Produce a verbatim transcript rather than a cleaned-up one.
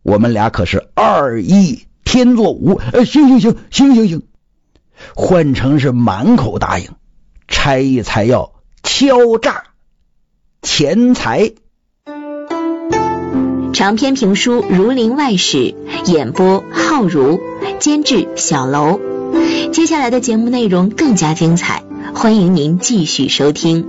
我们俩可是二一天作五，呃，行行行行行行。换成是满口答应，差役才要敲诈钱财。 长篇评书《儒林外史》，演播浩如，监制小楼。接下来的节目内容更加精彩，欢迎您继续收听。